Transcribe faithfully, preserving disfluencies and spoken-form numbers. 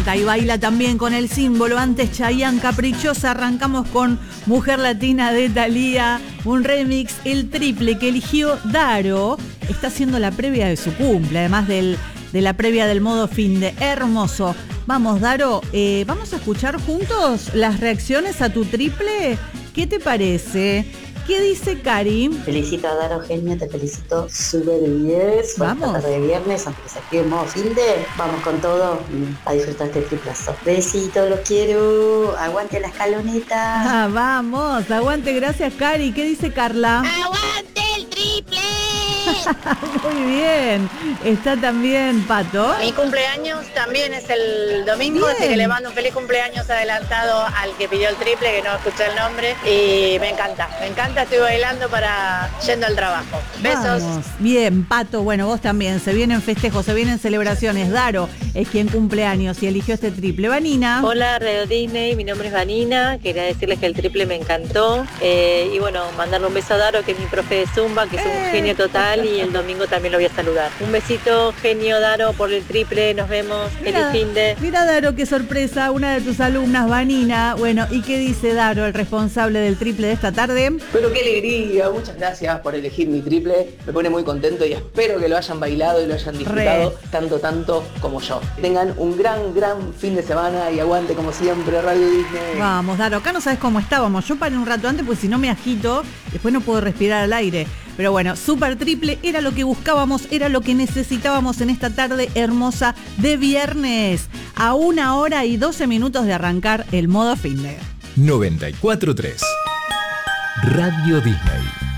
Y baila también con el símbolo. Antes Chayanne, Caprichosa. Arrancamos con Mujer Latina de Thalía, un remix, el triple que eligió Daro. Está haciendo la previa de su cumple, además del, de la previa del modo finde. Hermoso. Vamos, Daro, eh, vamos a escuchar juntos las reacciones a tu triple. ¿Qué te parece? ¿Qué dice Cari? Felicito a Daro, genia, te felicito súper diez. Vamos. Esta tarde de viernes, aunque se escribe en modo finde, vamos con todo a disfrutar este triplazo. Besito, los quiero. Aguante la escaloneta. Ah, vamos, aguante, gracias, Cari. ¿Qué dice Carla? ¡Aguante el triple! Muy bien. Está también Pato. Mi cumpleaños también es el domingo, Bien. así que le mando un feliz cumpleaños adelantado al que pidió el triple, que no escuché el nombre, y me encanta, me encanta, estoy bailando para yendo al trabajo. Besos. Vamos. Bien, Pato, bueno, vos también. Se vienen festejos, se vienen celebraciones. Daro es quien cumple años y eligió este triple. Vanina. Hola Radio Disney, mi nombre es Vanina, quería decirles que el triple me encantó eh, y bueno, mandarle un beso a Daro, que es mi profe de Zumba, que es un Eh. genio total, y el domingo también lo voy a saludar. Un besito, genio Daro, por el triple, nos vemos, feliz Mira, fin de... mira, Daro, qué sorpresa, una de tus alumnas, Vanina. Bueno, ¿y qué dice Daro, el responsable del triple de esta tarde? Pero qué alegría, muchas gracias por elegir mi triple, me pone muy contento y espero que lo hayan bailado y lo hayan disfrutado Re. tanto, tanto como yo. Tengan un gran, gran fin de semana y aguante como siempre Radio Disney. Vamos, Daro, acá no sabes cómo estábamos. Yo paré un rato antes, pues si no me agito, después no puedo respirar al aire. Pero bueno, super triple era lo que buscábamos, era lo que necesitábamos en esta tarde hermosa de viernes. A una hora y doce minutos de arrancar el modo finde. noventa y cuatro punto tres Radio Disney.